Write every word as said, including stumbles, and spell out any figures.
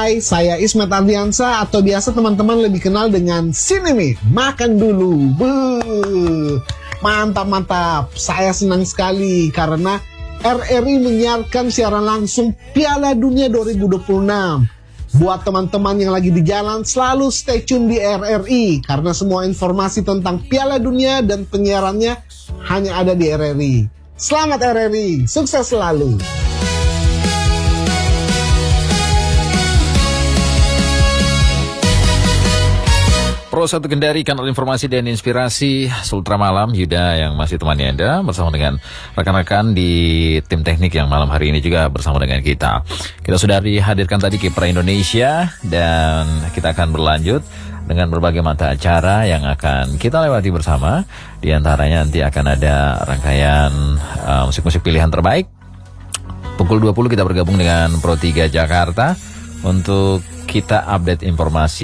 Hai, saya Ismet Ardiansa atau biasa teman-teman lebih kenal dengan Sinemi. Makan dulu. Beuh. Mantap, mantap. Saya senang sekali karena R R I menyiarkan siaran langsung Piala Dunia dua ribu dua puluh enam. Buat teman-teman yang lagi di jalan, selalu stay tune di R R I karena semua informasi tentang Piala Dunia dan penyiarannya hanya ada di R R I. Selamat R R I, sukses selalu. Pro satu Kendari, kanal informasi dan inspirasi Sultra Malam. Yuda yang masih temani Anda bersama dengan rekan-rekan di tim teknik yang malam hari ini juga bersama dengan kita. Kita sudah dihadirkan tadi kiprah Indonesia dan kita akan berlanjut dengan berbagai mata acara yang akan kita lewati bersama. Di antaranya nanti akan ada rangkaian uh, musik-musik pilihan terbaik. Pukul dua puluh kita bergabung dengan Pro tiga Jakarta untuk kita update informasi